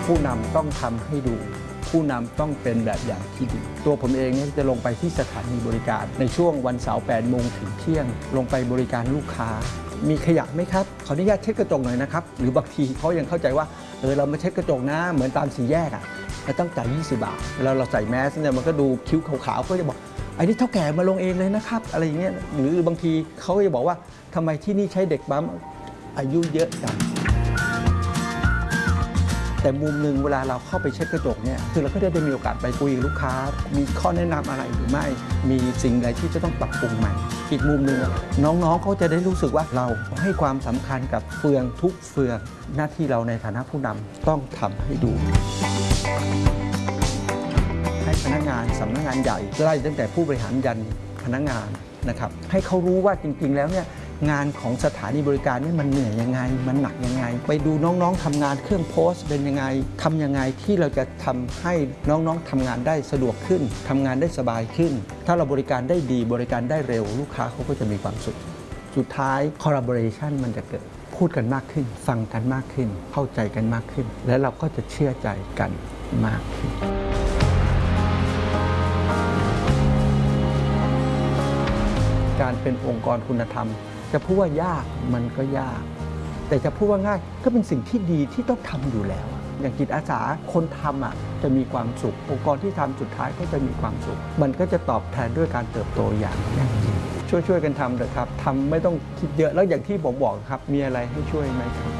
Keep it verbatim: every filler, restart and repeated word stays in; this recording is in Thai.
ผู้นำต้องทำให้ดูผู้นำต้องเป็นแบบอย่างที่ดีตัวผมเองเนี่ยจะลงไปที่สถานีบริการในช่วงวันเสาร์แปดโมงถึงเที่ยงลงไปบริการลูกค้ามีขยะไหมครับขออนุญาตเช็ดกระจกหน่อยนะครับหรือบางทีเขายังเข้าใจว่าเออเรามาเช็ดกระจกนะเหมือนตามสี่แยกอ่ะเราต้องจ่ายยี่สิบบาทแล้วเราใส่แมสเนี่ยมันก็ดูคิ้วขาวๆก็จะบอกไอ้นี่เท่าแก่มาลงเองเลยนะครับอะไรอย่างเงี้ยหรือบางทีเขาก็จะบอกว่าทำไมที่นี่ใช้เด็กปั๊มอายุเยอะจังแต่มุมหนึ่งเวลาเราเข้าไปเช็ดกระจกเนี่ยคือเราก็ได้มีโอกาสไปคุยกับลูกค้ามีข้อแนะนำอะไรหรือไม่มีสิ่งใดที่จะต้องปรับปรุงใหม่อีกมุมหนึ่งน้องๆเขาจะได้รู้สึกว่าเราให้ความสำคัญกับเฟืองทุกเฟืองหน้าที่เราในฐานะผู้นำต้องทำให้ดูให้พนักงานสำนักงานใหญ่ไล่ตั้งแต่ผู้บริหารยันพนักงานนะครับให้เขารู้ว่าจริงๆแล้วเนี่ยงานของสถานีบริการนี่มันเหนื่อยยังไงมันหนักยังไงไปดูน้องๆทำงานเครื่องโพสต์เป็นยังไงทำยังไงที่เราจะทำให้น้องๆทำงานได้สะดวกขึ้นทำงานได้สบายขึ้นถ้าเราบริการได้ดีบริการได้เร็วลูกค้าเขาก็จะมีความสุขสุดท้าย collaboration มันจะเกิดพูดกันมากขึ้นฟังกันมากขึ้นเข้าใจกันมากขึ้นและเราก็จะเชื่อใจกันมากขึ้นการเป็นองค์กรคุณธรรมจะพูดว่ายากมันก็ยากแต่จะพูดว่าง่ายก็เป็นสิ่งที่ดีที่ต้องทำอยู่แล้วอย่างจิตอาสาคนทำอ่ะจะมีความสุของค์กรที่ทำสุดท้ายก็จะมีความสุขมันก็จะตอบแทนด้วยการเติบโตอย่างยั่งยืนช่วยๆกันทำเถอะครับทำไม่ต้องคิดเยอะแล้วอย่างที่ผมบอกครับมีอะไรให้ช่วยไหมครับ